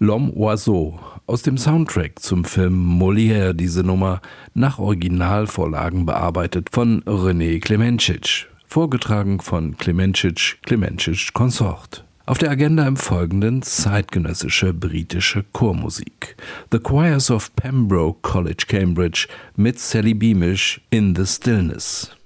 L'Homme Oiseau, aus dem Soundtrack zum Film Molière, diese Nummer nach Originalvorlagen bearbeitet von René Klemencic, vorgetragen von Klemencic Consort. Auf der Agenda im Folgenden zeitgenössische britische Chormusik. The Choirs of Pembroke College, Cambridge mit Sally Beamish in the Stillness.